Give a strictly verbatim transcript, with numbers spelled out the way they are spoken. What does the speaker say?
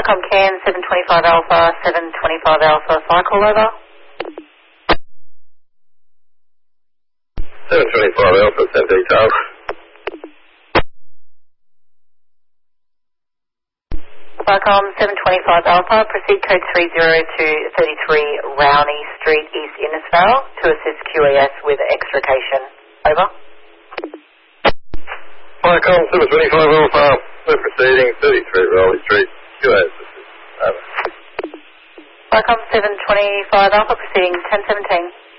Flycom Cam, seven twenty-five Alpha, seven twenty-five Alpha, fly call over. seven twenty-five Alpha, send details. Flycom, seven twenty-five Alpha, proceed code three zero to thirty-three Rowney Street, East Innisfail, to assist Q A S with extrication. Over. Flycom, seven twenty-five Alpha, we're proceeding thirty-three Rowley Street, Q A S. Over. Flycom, seven twenty-five Alpha, proceeding ten seventeen.